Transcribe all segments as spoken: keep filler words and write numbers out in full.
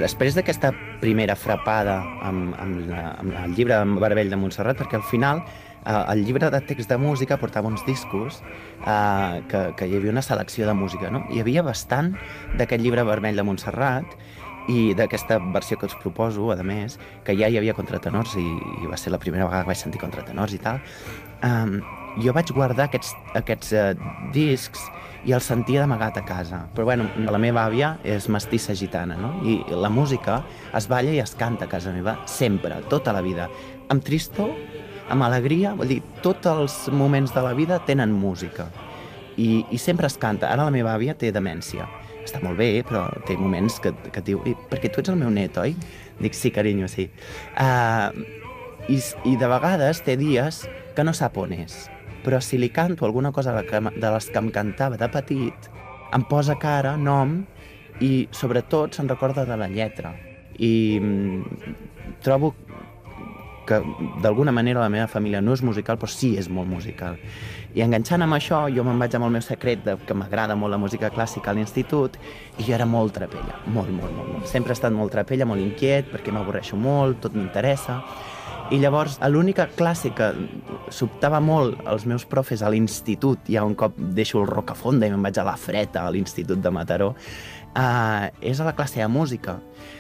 Després d'aquesta primera frapada amb, amb, la, amb el llibre de Barbell de Montserrat, perquè al final eh, el llibre de text de música portava uns discos eh, que, que hi havia una selecció de música, no? Hi havia bastant d'aquest llibre Vermell de Montserrat i d'aquesta versió que us proposo, a més, que ja hi havia contratenors i, i va ser la primera vegada que vaig sentir contratenors i tal. Um, jo vaig guardar aquests, aquests uh, discs i els sentia d'amagat a casa. Però bueno, la meva àvia és mestissa gitana, no? I la música es balla i es canta a casa meva sempre, tota la vida. Amb tristor, amb alegria, vull dir, tots els moments de la vida tenen música. I, i sempre es canta. Ara la meva àvia té demència. Està molt bé, però té moments que, que et diu perquè tu ets el meu net, oi? Dic, sí, carinyo, sí. Uh, i, I de vegades té dies que no sap on és. Però si li canto alguna cosa de les que em cantava de petit, em posa cara, nom, i sobretot se'n recorda de la lletra. I mm, trobo que d'alguna manera la meva família no és musical, però sí és molt musical. I enganxant amb això, jo me'n vaig amb el meu secret de que m'agrada molt la música clàssica a l'institut, i jo era molt trapella, molt, molt, molt, molt. Sempre he estat molt trapella, molt inquiet, perquè m'avorreixo molt, tot m'interessa. I llavors, l'única classe que sobtava molt els meus profes a l'institut, ja un cop deixo el Rocafonda i me'n vaig a la Freta, a l'institut de Mataró, eh, és a la classe de música.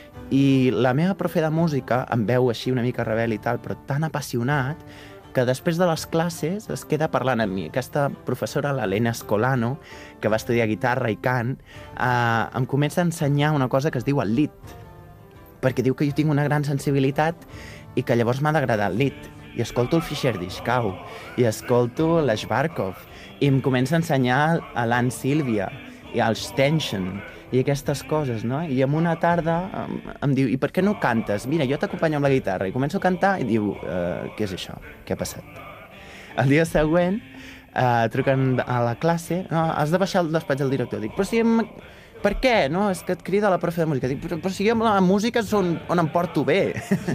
I la meva profe de música em veu així una mica rebel i tal, però tan apassionat, que després de les classes es queda parlant amb mi. Aquesta professora, l'Helena Escolano, que va estudiar guitarra i cant, eh, em comença a ensenyar una cosa que es diu el lit, perquè diu que jo tinc una gran sensibilitat i que llavors m'ha d'agradar el lit. I escolto el Fischer-Dieskau, i escolto l'Schwarzkopf, i em comença a ensenyar a l'Anne Sylvia, i al Stenchen, i aquestes coses, no? I en una tarda em, em diu, i per què no cantes? Mira, jo t'acompanyo amb la guitarra. I començo a cantar i diu, uh, què és això? Què ha passat? El dia següent, uh, truquen a la classe, no, has de baixar al despatx del director. Dic, però si em... Per què? No, és que et crida la profe de música. Dic, però, però si jo amb la música és on, on em porto bé.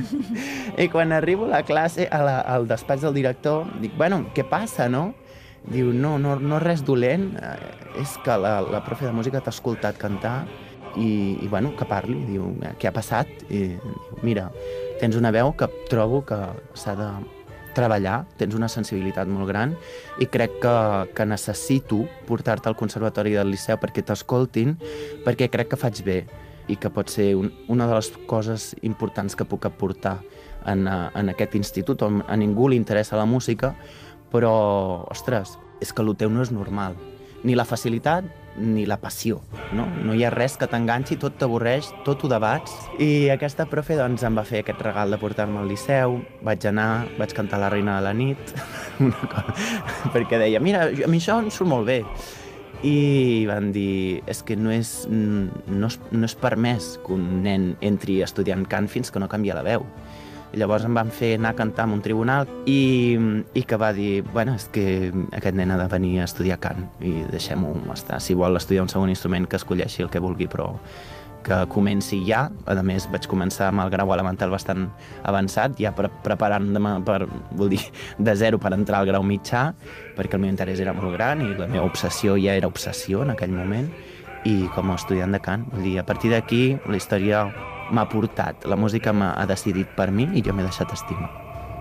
I quan arribo a la classe, a la, al despatx del director, dic, bueno, què passa, no? Diu, no, no, no res dolent, eh, és que la, la profe de música t'ha escoltat cantar i, i, bueno, que parli. Diu, què ha passat? I diu, mira, tens una veu que trobo que s'ha de treballar, tens una sensibilitat molt gran i crec que, que necessito portar-te al conservatori del Liceu perquè t'escoltin, perquè crec que faig bé i que pot ser un, una de les coses importants que puc aportar en, en aquest institut on a ningú li interessa la música, però, ostres, és que el teu no és normal. Ni la facilitat ni la passió, no? No hi ha res que t'enganxi, tot t'avorreix, tot ho debats. I aquesta profe, doncs, em va fer aquest regal de portar-me al Liceu, vaig anar, vaig cantar La reina de la nit, una cosa, perquè deia, mira, a mi això em surt molt bé. I van dir, és que no és, no és, no és permès que un nen entri estudiant cant fins que no canvia la veu. I llavors em van fer anar a cantar en un tribunal i, i que va dir, bueno, és que aquest nen ha de venir a estudiar cant i deixem-ho estar. Si vol estudiar un segon instrument, que escolleixi el que vulgui, però que comenci ja. A més, vaig començar amb el grau elemental bastant avançat, ja pre preparant-me per, vull dir, de zero per entrar al grau mitjà, perquè el meu interès era molt gran i la meva obsessió ja era obsessió en aquell moment. I com a estudiant de cant, vull dir, a partir d'aquí la història m'ha portat, la música m'ha decidit per mi i jo m'he deixat estimar.